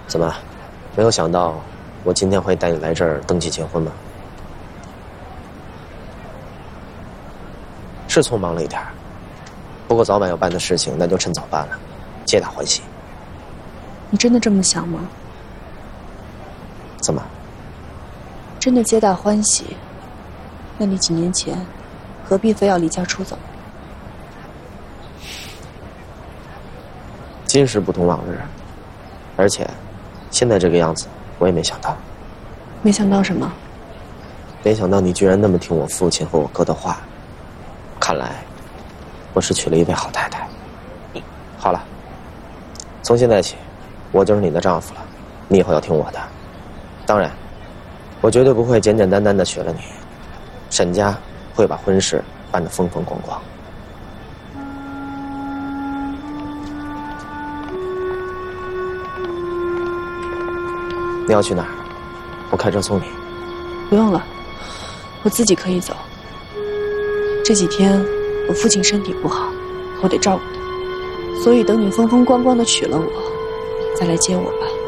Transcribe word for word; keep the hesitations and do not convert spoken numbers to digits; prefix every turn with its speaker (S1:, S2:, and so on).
S1: 怎么，没有想到我今天会带你来这儿登记结婚吗？是匆忙了一点，不过早晚要办的事情，那就趁早办了，皆大欢喜。
S2: 你真的这么想吗？
S1: 怎么？
S2: 真的皆大欢喜？那你几年前何必非要离家出走？
S1: 今时不同往日，而且现在这个样子，我也没想到。
S2: 没想到什么？
S1: 没想到你居然那么听我父亲和我哥的话。看来我是娶了一位好太太。好了，从现在起，我就是你的丈夫了，你以后要听我的。当然，我绝对不会简简单单的娶了你，沈家会把婚事办得风风光光。你要去哪儿？我开车送你。
S2: 不用了，我自己可以走。这几天我父亲身体不好，我得照顾他，所以等你风风光光的娶了我，再来接我吧。